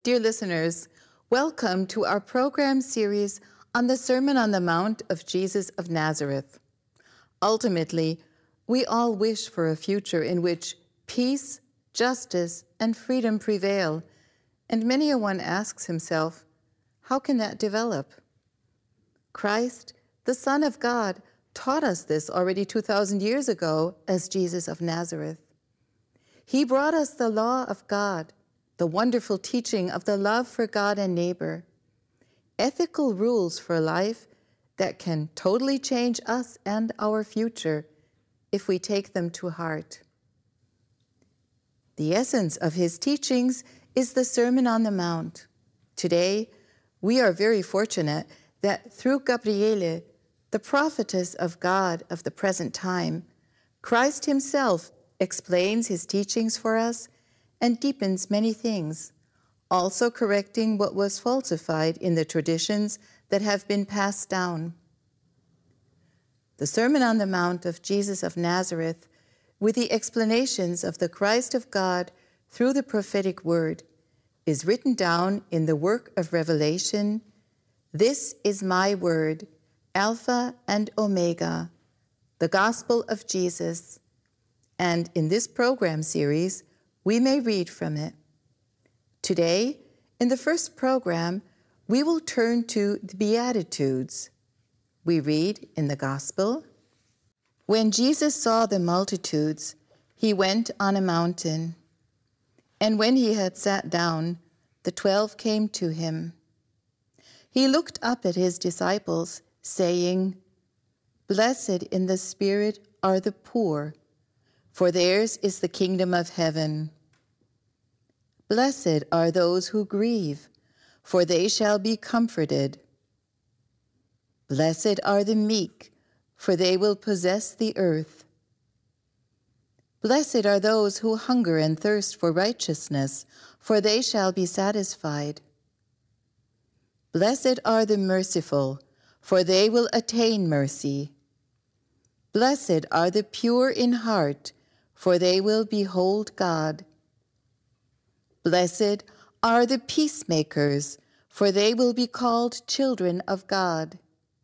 Dear listeners, welcome to our program series on the Sermon on the Mount of Jesus of Nazareth. Ultimately, we all wish for a future in which peace, justice, and freedom prevail, and many a one asks himself, how can that develop? Christ, the Son of God, taught us this already 2,000 years ago as Jesus of Nazareth. He brought us the law of God, the wonderful teaching of the love for God and neighbor, ethical rules for life that can totally change us and our future if we take them to heart. The essence of his teachings is the Sermon on the Mount. Today, we are very fortunate that through Gabriele, the prophetess of God of the present time, Christ himself explains his teachings for us and deepens many things, also correcting what was falsified in the traditions that have been passed down. The Sermon on the Mount of Jesus of Nazareth, with the explanations of the Christ of God through the prophetic word, is written down in the work of Revelation. This is my word, Alpha and Omega, the gospel of Jesus. And in this program series, we may read from it. Today, in the first program, we will turn to the Beatitudes. We read in the Gospel, "When Jesus saw the multitudes, he went on a mountain. And when he had sat down, the 12 came to him. He looked up at his disciples, saying, 'Blessed in the spirit are the poor, for theirs is the kingdom of heaven. Blessed are those who grieve, for they shall be comforted. Blessed are the meek, for they will possess the earth. Blessed are those who hunger and thirst for righteousness, for they shall be satisfied. Blessed are the merciful, for they will attain mercy. Blessed are the pure in heart, for they will behold God. Blessed are the peacemakers, for they will be called children of God.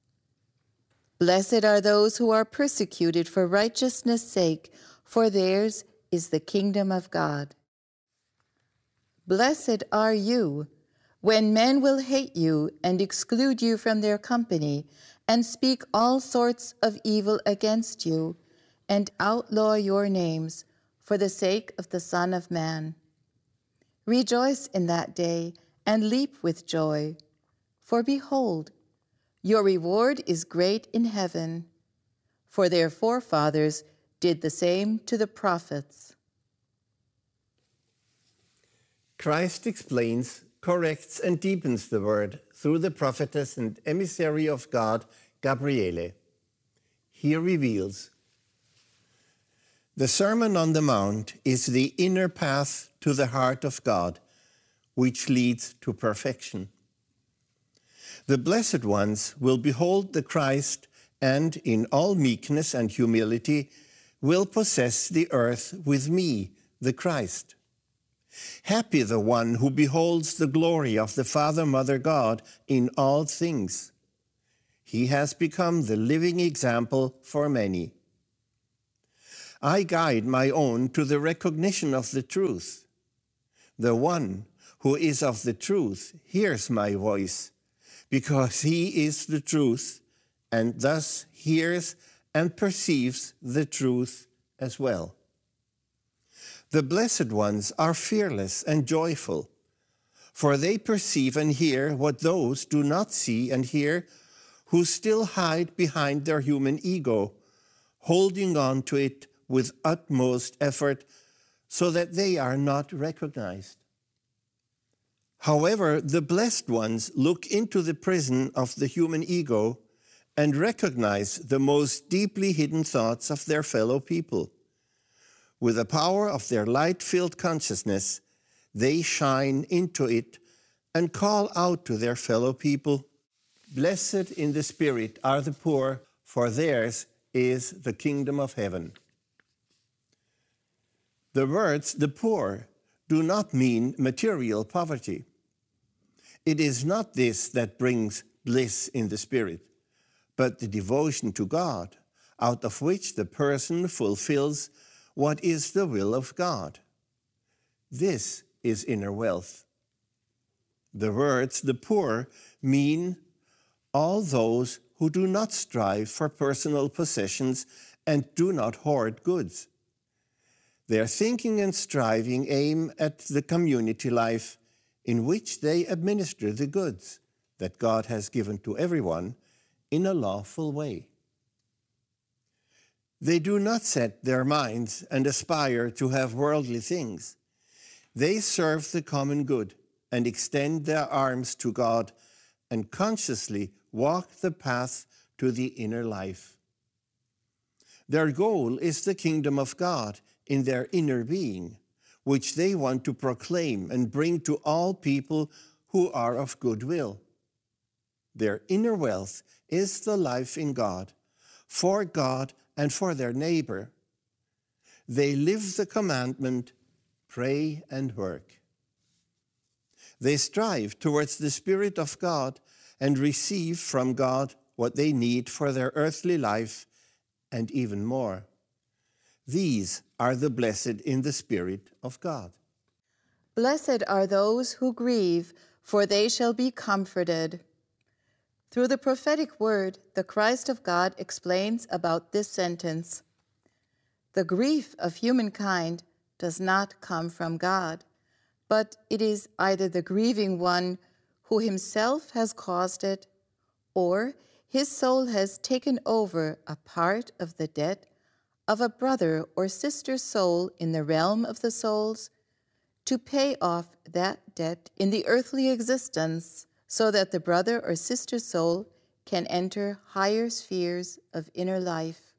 Blessed are those who are persecuted for righteousness' sake, for theirs is the kingdom of God. Blessed are you, when men will hate you and exclude you from their company, and speak all sorts of evil against you, and outlaw your names for the sake of the Son of Man. Rejoice in that day and leap with joy, for behold, your reward is great in heaven, for their forefathers did the same to the prophets." Christ explains, corrects, and deepens the word through the prophetess and emissary of God, Gabriele. He reveals, the Sermon on the Mount is the inner path to the heart of God, which leads to perfection. The blessed ones will behold the Christ and, in all meekness and humility, will possess the earth with me, the Christ. Happy the one who beholds the glory of the Father, Mother God in all things. He has become the living example for many. I guide my own to the recognition of the truth. The one who is of the truth hears my voice, because he is the truth, and thus hears and perceives the truth as well. The blessed ones are fearless and joyful, for they perceive and hear what those do not see and hear, who still hide behind their human ego, holding on to it with utmost effort so that they are not recognized. However, the blessed ones look into the prison of the human ego and recognize the most deeply hidden thoughts of their fellow people. With the power of their light-filled consciousness, they shine into it and call out to their fellow people, "Blessed in the spirit are the poor, for theirs is the kingdom of heaven." The words "the poor" do not mean material poverty. It is not this that brings bliss in the spirit, but the devotion to God, out of which the person fulfills what is the will of God. This is inner wealth. The words "the poor" mean all those who do not strive for personal possessions and do not hoard goods. Their thinking and striving aim at the community life in which they administer the goods that God has given to everyone in a lawful way. They do not set their minds and aspire to have worldly things. They serve the common good and extend their arms to God and consciously walk the path to the inner life. Their goal is the kingdom of God in their inner being, which they want to proclaim and bring to all people who are of good will. Their inner wealth is the life in God, for God and for their neighbor. They live the commandment, pray and work. They strive towards the Spirit of God and receive from God what they need for their earthly life and even more. These are the blessed in the Spirit of God. Blessed are those who grieve, for they shall be comforted. Through the prophetic word, the Christ of God explains about this sentence. The grief of humankind does not come from God, but it is either the grieving one who himself has caused it, or his soul has taken over a part of the debt of a brother or sister soul in the realm of the souls to pay off that debt in the earthly existence, so that the brother or sister soul can enter higher spheres of inner life.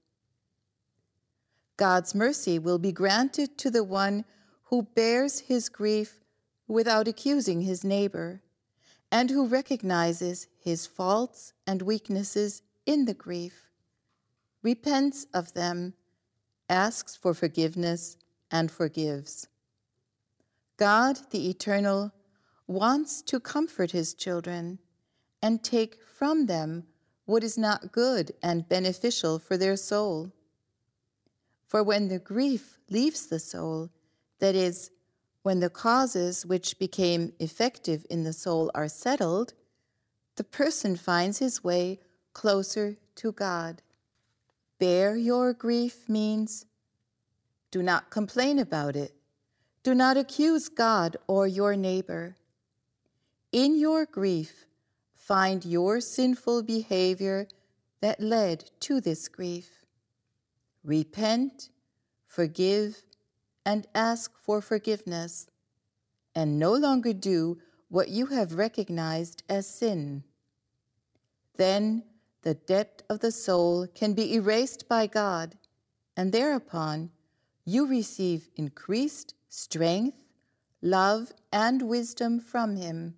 God's mercy will be granted to the one who bears his grief without accusing his neighbor, and who recognizes his faults and weaknesses in the grief, repents of them, asks for forgiveness, and forgives. God, the Eternal, wants to comfort his children and take from them what is not good and beneficial for their soul. For when the grief leaves the soul, that is, when the causes which became effective in the soul are settled, the person finds his way closer to God. Bear your grief means do not complain about it. Do not accuse God or your neighbor. In your grief, find your sinful behavior that led to this grief. Repent, forgive, and ask for forgiveness, and no longer do what you have recognized as sin. Then the debt of the soul can be erased by God, and thereupon you receive increased strength, love, and wisdom from him.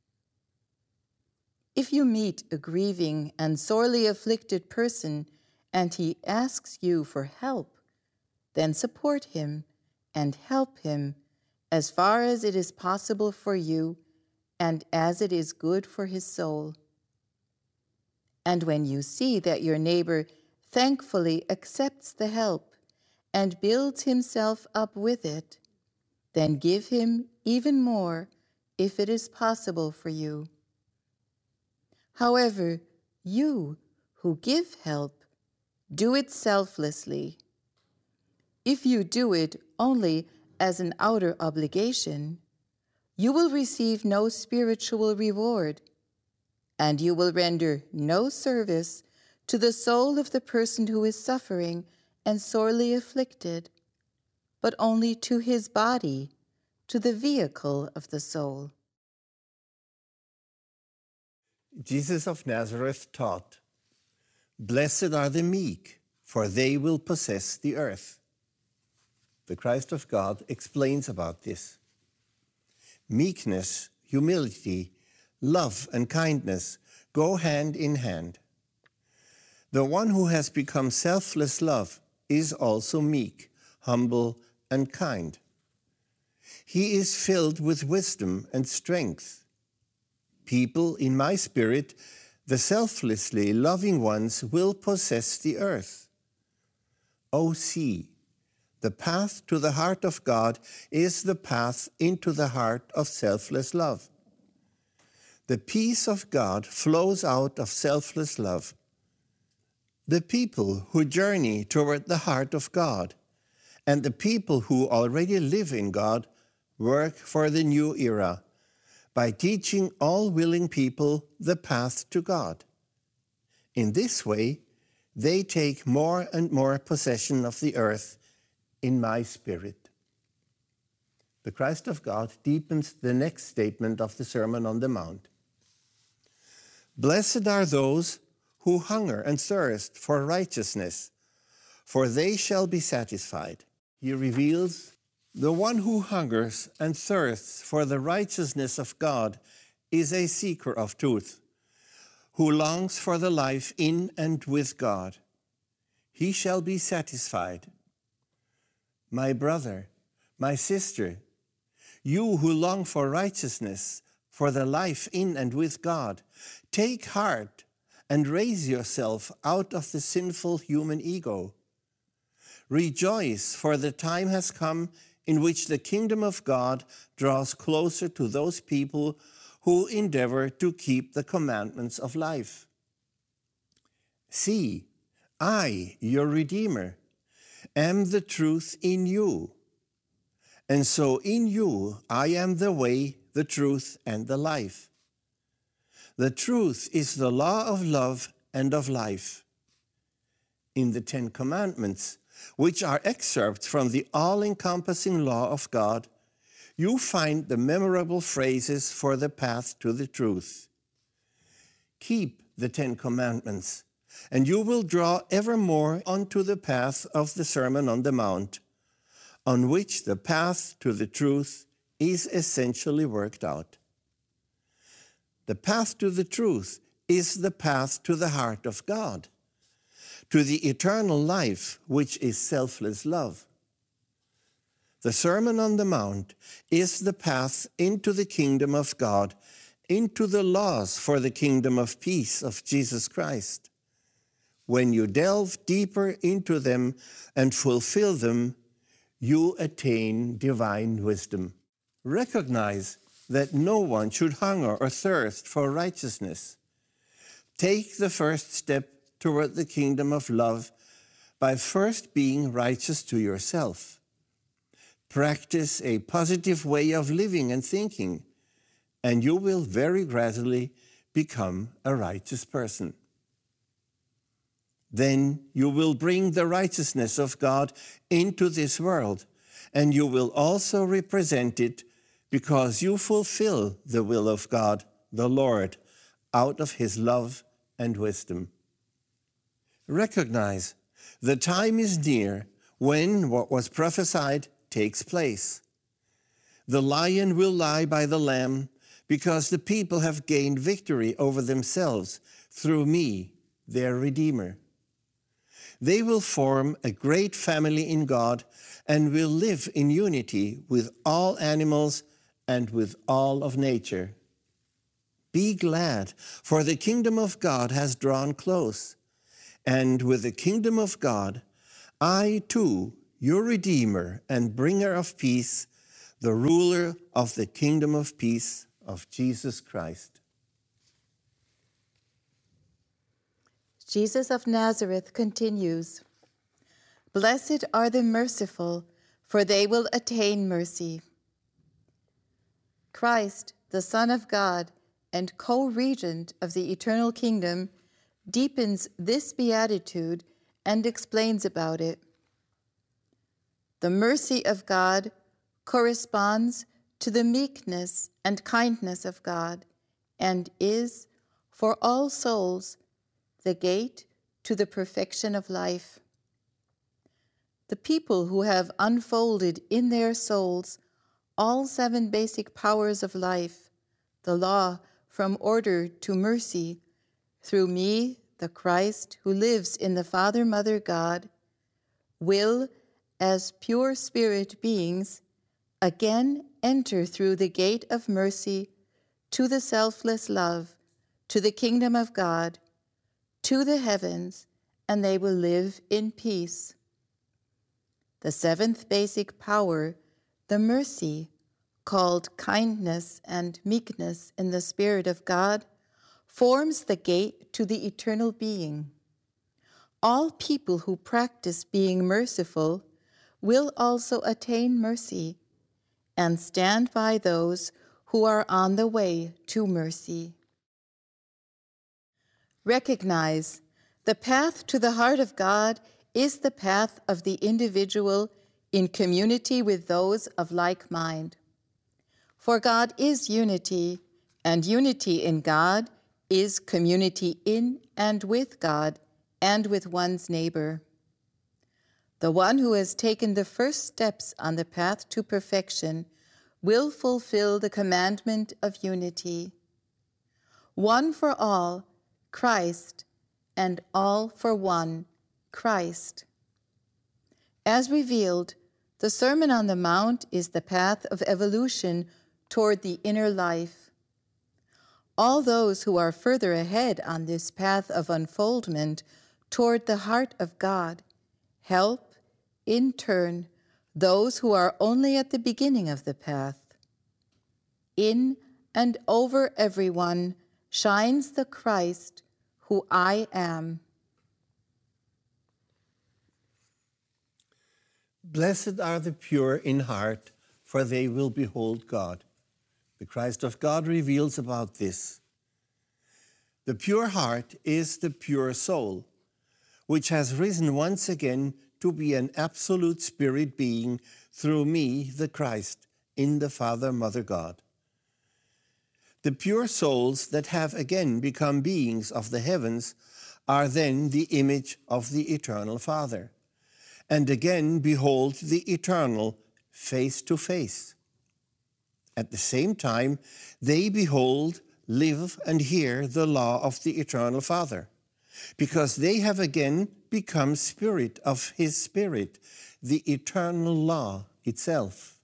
If you meet a grieving and sorely afflicted person and he asks you for help, then support him and help him as far as it is possible for you and as it is good for his soul. And when you see that your neighbor thankfully accepts the help and builds himself up with it, then give him even more if it is possible for you. However, you who give help, do it selflessly. If you do it only as an outer obligation, you will receive no spiritual reward, and you will render no service to the soul of the person who is suffering and sorely afflicted, but only to his body, to the vehicle of the soul. Jesus of Nazareth taught, "Blessed are the meek, for they will possess the earth." The Christ of God explains about this. Meekness, humility, love, and kindness go hand in hand. The one who has become selfless love is also meek, humble, and kind. He is filled with wisdom and strength. people in my spirit, the selflessly loving ones, will possess the earth. O see, the path to the heart of God is the path into the heart of selfless love. The peace of God flows out of selfless love. The people who journey toward the heart of God and the people who already live in God work for the new era by teaching all willing people the path to God. In this way, they take more and more possession of the earth in my spirit. The Christ of God deepens the next statement of the Sermon on the Mount. Blessed are those who hunger and thirst for righteousness, for they shall be satisfied. He reveals the one who hungers and thirsts for the righteousness of God is a seeker of truth, who longs for the life in and with God. He shall be satisfied. My brother, my sister, you who long for righteousness, for the life in and with God, take heart and raise yourself out of the sinful human ego. Rejoice, for the time has come in which the kingdom of God draws closer to those people who endeavor to keep the commandments of life. See, I, your Redeemer, am the truth in you. And so in you I am the way, the truth, and the life. The truth is the law of love and of life. In the Ten Commandments, which are excerpts from the all-encompassing law of God, you find the memorable phrases for the path to the truth. Keep the Ten Commandments, and you will draw ever more onto the path of the Sermon on the Mount, on which the path to the truth is essentially worked out. The path to the truth is the path to the heart of God, to the eternal life, which is selfless love. The Sermon on the Mount is the path into the kingdom of God, into the laws for the kingdom of peace of Jesus Christ. When you delve deeper into them and fulfill them, you attain divine wisdom. Recognize that no one should hunger or thirst for righteousness. Take the first step toward the kingdom of love by first being righteous to yourself. Practice a positive way of living and thinking, and you will very gradually become a righteous person. Then you will bring the righteousness of God into this world, and you will also represent it because you fulfill the will of God, the Lord, out of his love and wisdom. Recognize the time is near when what was prophesied takes place. The lion will lie by the lamb because the people have gained victory over themselves through me, their Redeemer. They will form a great family in God and will live in unity with all animals and with all of nature. Be glad, for the kingdom of God has drawn close. And with the kingdom of God, I too, your Redeemer and bringer of peace, the ruler of the kingdom of peace of Jesus Christ. Jesus of Nazareth continues, Blessed are the merciful, for they will attain mercy. Christ, the Son of God and co-regent of the eternal kingdom, deepens this beatitude and explains about it. The mercy of God corresponds to the meekness and kindness of God and is, for all souls, the gate to the perfection of life. The people who have unfolded in their souls all 7 basic powers of life, the law from order to mercy, through me, the Christ who lives in the Father, Mother, God, will, as pure spirit beings, again enter through the gate of mercy to the selfless love, to the kingdom of God, to the heavens, and they will live in peace. The seventh basic power, the mercy, called kindness and meekness in the Spirit of God, forms the gate to the eternal being. All people who practice being merciful will also attain mercy and stand by those who are on the way to mercy. Recognize the path to the heart of God is the path of the individual in community with those of like mind. For God is unity, and unity in God is community in and with God and with one's neighbor. The one who has taken the first steps on the path to perfection will fulfill the commandment of unity. One for all, Christ, and all for one, Christ. As revealed, the Sermon on the Mount is the path of evolution toward the inner life. All those who are further ahead on this path of unfoldment toward the heart of God help, in turn, those who are only at the beginning of the path. In and over everyone shines the Christ who I am. Blessed are the pure in heart, for they will behold God. The Christ of God reveals about this. The pure heart is the pure soul, which has risen once again to be an absolute spirit being through me, the Christ, in the Father, Mother God. The pure souls that have again become beings of the heavens are then the image of the eternal Father, and again behold the eternal face to face. At the same time, they behold, live, and hear the law of the eternal Father, because they have again become spirit of his Spirit, the eternal law itself.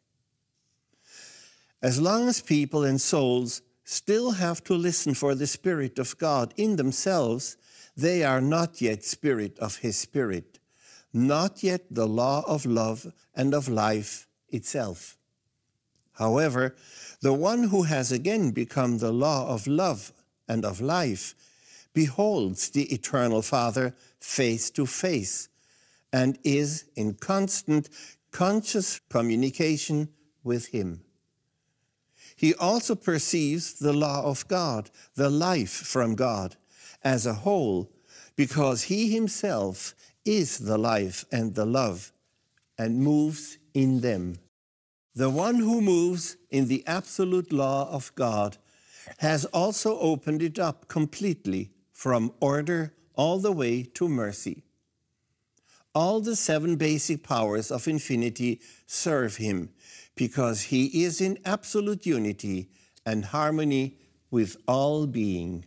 As long as people and souls still have to listen for the Spirit of God in themselves, they are not yet spirit of his Spirit, not yet the law of love and of life itself. However, the one who has again become the law of love and of life beholds the eternal Father face to face and is in constant, conscious communication with him. He also perceives the law of God, the life from God, as a whole, because he himself is the life and the love and moves in them. The one who moves in the absolute law of God has also opened it up completely from order all the way to mercy. All the seven basic powers of infinity serve him because he is in absolute unity and harmony with all being.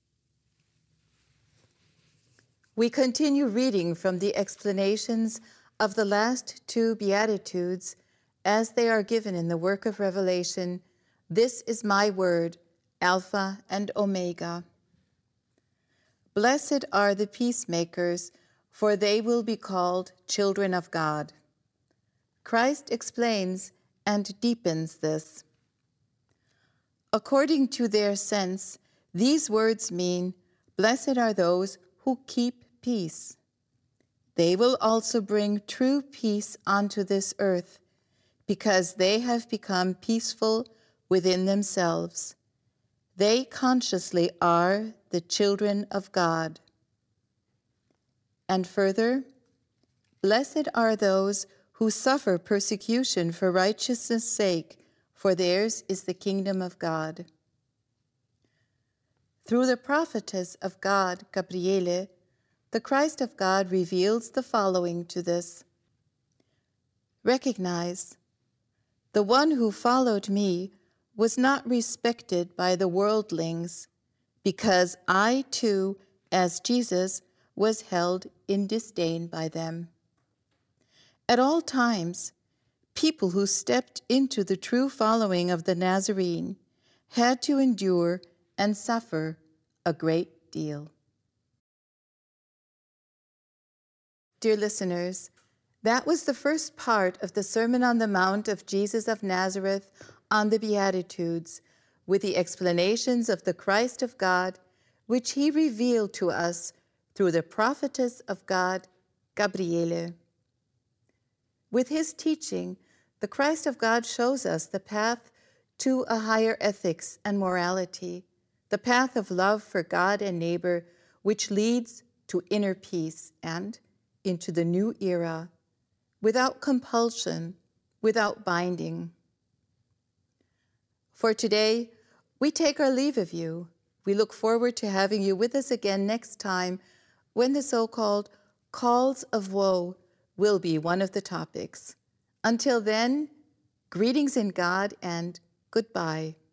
We continue reading from the explanations of the last two Beatitudes as they are given in the work of Revelation. This is my word, Alpha and Omega. Blessed are the peacemakers, for they will be called children of God. Christ explains and deepens this. According to their sense, these words mean, blessed are those who keep peace. They will also bring true peace onto this earth, because they have become peaceful within themselves. They consciously are the children of God. And further, blessed are those who suffer persecution for righteousness' sake, for theirs is the kingdom of God. Through the prophetess of God, Gabriele, the Christ of God reveals the following to this. Recognize, the one who followed me was not respected by the worldlings, because I too, as Jesus, was held in disdain by them. At all times, people who stepped into the true following of the Nazarene had to endure and suffer a great deal. Dear listeners, that was the first part of the Sermon on the Mount of Jesus of Nazareth on the Beatitudes, with the explanations of the Christ of God, which he revealed to us through the prophetess of God, Gabriele. With his teaching, the Christ of God shows us the path to a higher ethics and morality, the path of love for God and neighbor, which leads to inner peace and into the new era, without compulsion, without binding. For today, we take our leave of you. We look forward to having you with us again next time when the so-called calls of woe will be one of the topics. Until then, greetings in God and goodbye.